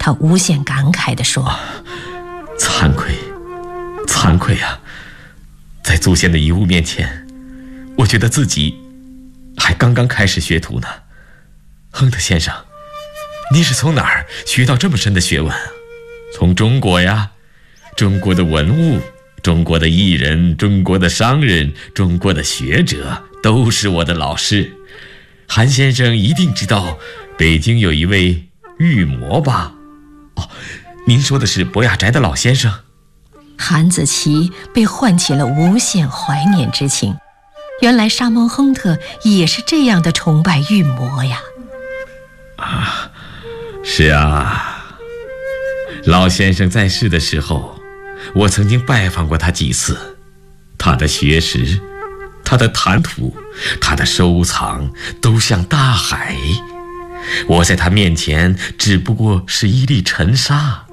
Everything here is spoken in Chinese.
他无限感慨地说： 惭愧啊！在祖先的遗物面前，我觉得自己还刚刚开始学徒呢。亨特先生，你是从哪儿学到这么深的学问？从中国呀，中国的文物，中国的艺人，中国的商人，中国的学者，都是我的老师。韩先生一定知道北京有一位玉魔吧？哦，您说的是博雅斋的老先生？ 韩子奇被唤起了无限怀念之情。原来沙蒙亨特也是这样的崇拜玉魔呀。 是啊，老先生在世的时候，我曾经拜访过他几次。他的学识，他的谈吐，他的收藏都像大海，我在他面前只不过是一粒尘沙。